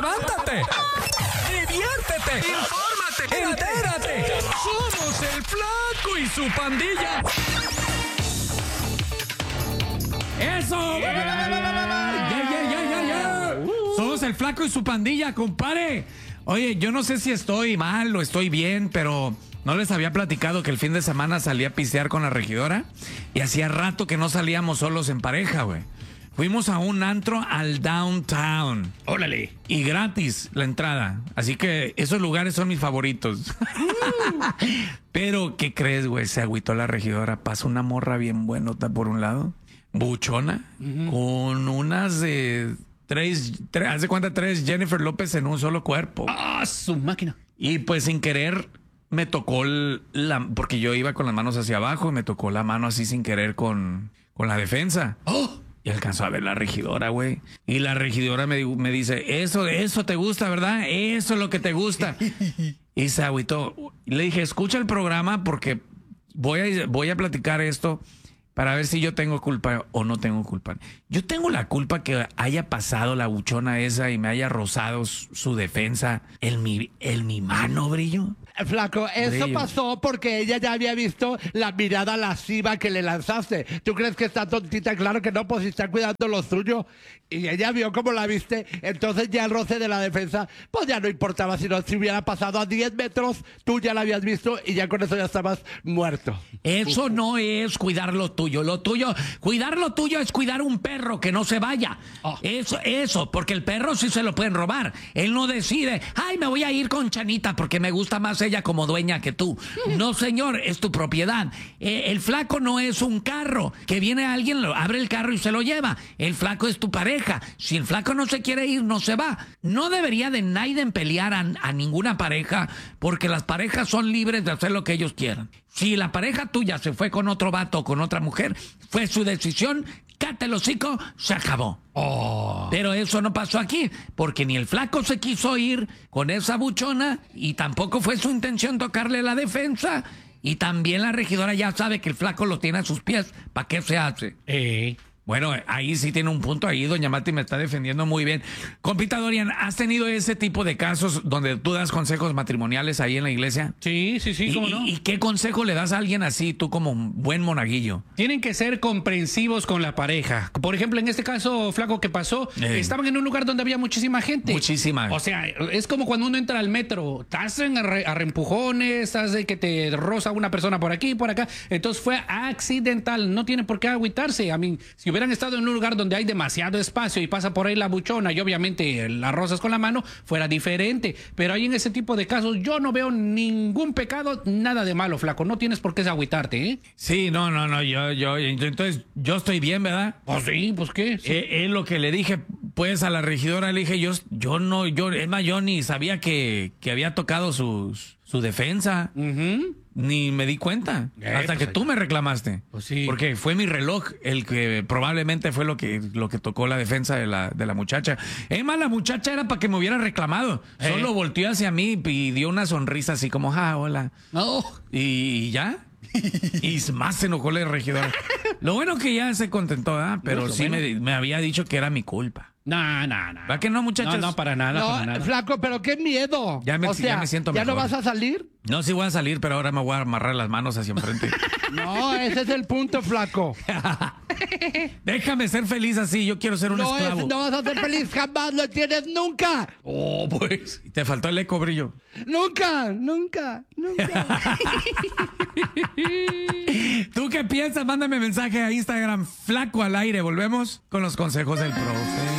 levántate, diviértete, infórmate, entérate. Somos el Flaco y su pandilla. ¡Eso! Somos el Flaco y su pandilla, compadre. Oye, yo no sé si estoy mal o estoy bien, pero no les había platicado que el fin de semana salí a pistear con la regidora y hacía rato que no salíamos solos en pareja, güey. Fuimos a un antro al downtown. Órale. Y gratis la entrada. Así que esos lugares son mis favoritos. Pero, ¿qué crees, güey? Se agüitó la regidora. Pasó una morra bien buenota por un lado. Buchona. Con unas de... haz de cuenta, tres Jennifer López en un solo cuerpo. ¡Ah, su máquina! Y pues sin querer me tocó porque yo iba con las manos hacia abajo y me tocó la mano así sin querer con la defensa. ¡Oh! Y alcanzó a ver la regidora, güey. Y la regidora me dice, eso te gusta, ¿verdad? Eso es lo que te gusta. Y se agüitó. Le dije, escucha el programa porque voy a platicar esto para ver si yo tengo culpa o no tengo culpa. Yo tengo la culpa que haya pasado la buchona esa y me haya rozado su defensa en mi mano, Brillo. Flaco, eso Brillo. pasó porque ella ya había visto la mirada lasciva que le lanzaste. ¿Tú crees que está tontita? Claro que no, pues si está cuidando lo suyo. Y ella vio cómo la viste, entonces ya el roce de la defensa, pues ya no importaba, sino si hubiera pasado a 10 metros, tú ya la habías visto y ya con eso ya estabas muerto. Eso no es cuidar lo tuyo. Cuidar lo tuyo es cuidar un perro que no se vaya. Oh. Eso, porque el perro sí se lo pueden robar. Él no decide, ay, me voy a ir con Chanita porque me gusta más ella como dueña que tú. No, señor, es tu propiedad. El flaco no es un carro, que viene alguien, abre el carro y se lo lleva. El flaco es tu pareja. Si el flaco no se quiere ir, no se va. No debería de nadie pelear a ninguna pareja, porque las parejas son libres de hacer lo que ellos quieran. Si la pareja tuya se fue con otro vato o con otra mujer, fue su decisión, cállate el hocico, se acabó. Oh. Pero eso no pasó aquí, porque ni el flaco se quiso ir con esa buchona y tampoco fue su intención tocarle la defensa. Y también la regidora ya sabe que el flaco lo tiene a sus pies. ¿Para qué se hace? Bueno, ahí sí tiene un punto ahí, doña Mati me está defendiendo muy bien. Compita Dorian, ¿has tenido ese tipo de casos donde tú das consejos matrimoniales ahí en la iglesia? Sí, cómo no. ¿Y qué consejo le das a alguien así, tú como un buen monaguillo? Tienen que ser comprensivos con la pareja. Por ejemplo, en este caso, Flaco, que pasó, estaban en un lugar donde había muchísima gente. Muchísima. O sea, es como cuando uno entra al metro, estás en arrempujones, estás de que te roza una persona por aquí y por acá. Entonces fue accidental, no tiene por qué agüitarse. A mí, si hubieran estado en un lugar donde hay demasiado espacio y pasa por ahí la buchona y obviamente las rozas con la mano, fuera diferente. Pero ahí en ese tipo de casos yo no veo ningún pecado, nada de malo, Flaco. No tienes por qué agüitarte, ¿eh? Sí, no, entonces yo estoy bien, ¿verdad? Pues sí, pues qué. Sí. Es lo que le dije, pues, a la regidora, le dije, es más, yo ni sabía que había tocado su defensa. Ni me di cuenta. Hasta que tú me reclamaste. Pues sí. Porque fue mi reloj el que probablemente fue lo que tocó la defensa de la muchacha. Es más, la muchacha era para que me hubiera reclamado. Solo volteó hacia mí y dio una sonrisa así como, hola. No. Y ya. Y más se enojó la regidora. Lo bueno que ya se contentó, ¿verdad? Pero sí bueno. me había dicho que era mi culpa. No. ¿Va que no, muchachos? No, para nada, No, para nada. Flaco, pero qué miedo. Ya me siento ¿ya mejor. no vas a salir? No, sí voy a salir, pero ahora me voy a amarrar las manos hacia enfrente. No, ese es el punto, Flaco. Déjame ser feliz así, yo quiero ser un esclavo. No vas a ser feliz, jamás lo tienes nunca. Oh, pues. Te faltó el eco, Brillo. Nunca. ¿Tú qué piensas? Mándame mensaje a Instagram, Flaco al aire. Volvemos con los consejos del profe.